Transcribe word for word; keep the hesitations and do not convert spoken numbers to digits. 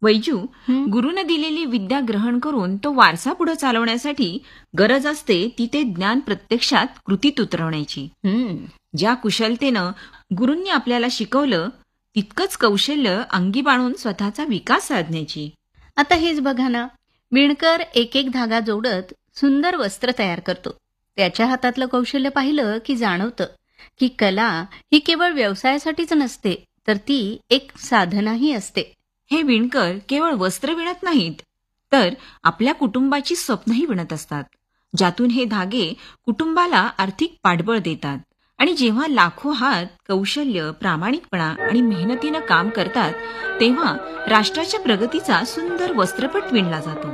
वैजू, हं? गुरुनं दिलेली विद्या ग्रहण करून तो वारसा पुढे चालवण्यासाठी गरज असते ती ते ज्ञान प्रत्यक्षात कृतीत उतरवण्याची. हं. ज्या कुशलतेनं गुरूंनी आपल्याला शिकवलं तितकंच कौशल्य अंगी बाळून स्वतःचा विकास साधण्याची. आता हेच बघा ना, विणकर एक एक धागा जोडत सुंदर वस्त्र तयार करतो. त्याच्या हातातलं कौशल्य पाहिलं की जाणवतं की कला ही केवळ व्यवसायासाठीच नसते, तर ती एक साधनाही असते. हे विणकर केवळ वस्त्र विणत नाहीत, तर आपल्या कुटुंबाची स्वप्नही विणत असतात, ज्यातून हे धागे कुटुंबाला आर्थिक पाठबळ देतात. आणि जेव्हा लाखो हात कौशल्य, प्रामाणिकपणा आणि मेहनतीनं काम करतात, तेव्हा राष्ट्राच्या प्रगतीचा सुंदर वस्त्रपट विणला जातो.